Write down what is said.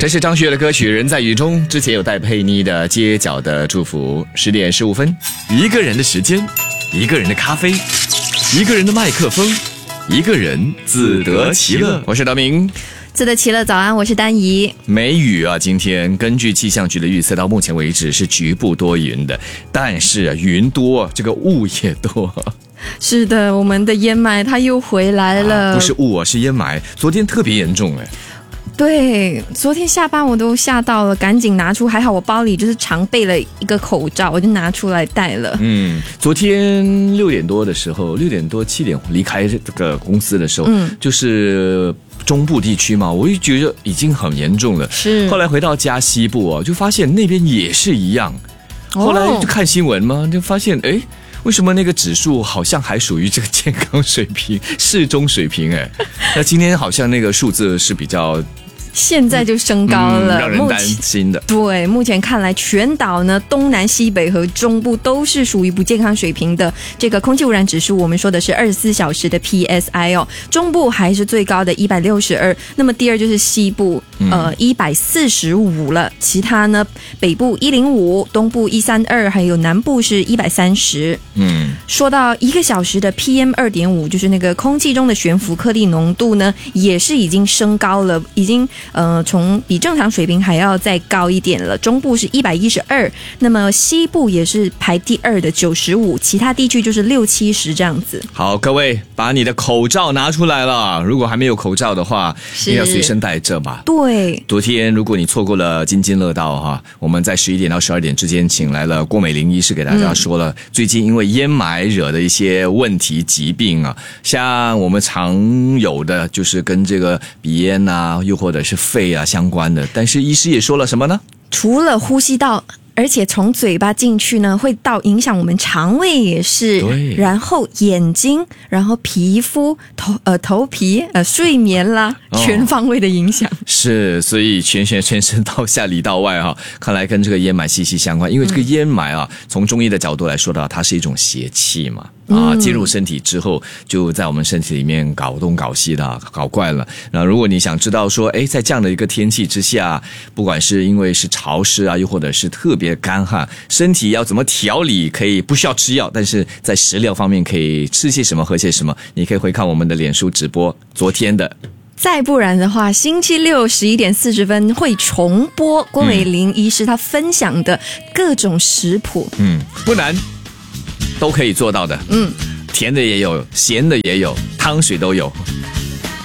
这是张学友的歌曲《人在雨中》，之前有戴佩妮的《街角的祝福》。10点15分，一个人的时间，一个人的咖啡，一个人的麦克风，一个人自得其乐。我是德明， 自得其乐。早安，我是丹怡。 没雨啊，今天根据气象局的预测，到目前为止是局部多云的，但是云多，这个雾也多。 是的，我们的烟霾它又回来了， 不是雾啊，是烟霾。昨天特别严重哎。 对，昨天下班我都吓到了，赶紧拿出，还好我包里就是常备了一个口罩，我就拿出来戴了。 昨天6点多的时候，6点多7点离开这个公司的时候，就是中部地区嘛，我就觉得已经很严重了。 是， 后来回到家西部啊，就发现那边也是一样。后来就看新闻嘛，就发现为什么那个指数好像还属于这个健康水平、适中水平？那今天好像那个数字是比较。 现在就升高了， 让人担心的。 对，目前看来，全岛呢东南西北和中部都是属于不健康水平的这个空气污染指数。我们说的是24小时的 PSI 哦，中部还是最高的162，那么第二就是西部145了，其他呢北部105，东部132，还有南部是130。说到1个小时的 PM2.5，就是那个空气中的悬浮颗粒浓度呢，也是已经升高了，已经从比正常水平还要再高一点了。中部是112，那么西部也是排第2的95，其他地区就是60、70这样子。 好，各位把你的口罩拿出来了，如果还没有口罩的话，你要随身带着吧。 对， 昨天如果你错过了津津乐道哈，我们在11点到12点之间请来了郭美玲医师给大家说了，最近因为烟霾惹的一些问题疾病啊，像我们常有的就是跟这个鼻烟啊，又或者是肺啊相关的，但是医师也说了什么呢？ 除了呼吸道，而且从嘴巴进去呢，会到影响我们肠胃也是，然后眼睛，然后皮肤、头皮、睡眠啦，全方位的影响。是， 所以全身到下里到外哈，看来跟这个烟霾息息相关。因为这个烟霾啊，从中医的角度来说的话，它是一种邪气嘛。进入身体之后，就在我们身体里面搞东搞西的，搞怪了。那如果你想知道说，在这样的一个天气之下，不管是因为是潮湿啊，又或者是特别干旱，身体要怎么调理，可以不需要吃药，但是在食疗方面可以吃些什么，喝些什么，你可以回看我们的脸书直播昨天的。 再不然的话，星期六11点40分会重播郭美玲医师她分享的各种食谱。 不难。都可以做到的，甜的也有，咸的也有，汤水都有。